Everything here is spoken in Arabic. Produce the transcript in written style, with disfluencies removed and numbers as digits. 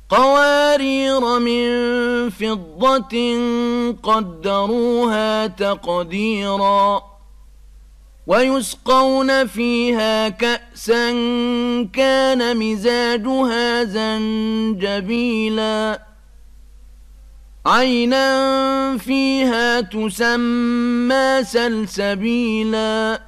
قوارير من فضة قدروها تقديرا ويسقون فيها كأسا كان مزاجها زنجبيلا عينا فيها تسمى سلسبيلا